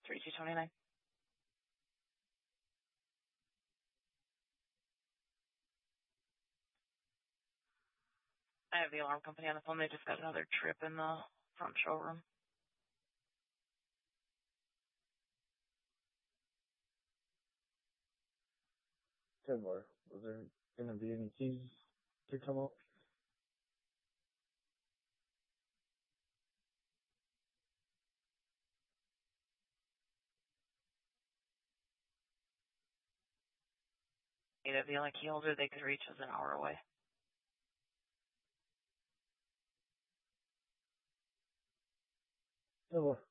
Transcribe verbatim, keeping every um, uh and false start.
thirty-two twenty-nine. I have the alarm company on the phone. They just got another trip in the front showroom. Timber, was there going to be any keys to come up? Yeah, the only key holder they could reach is an hour away. Timber.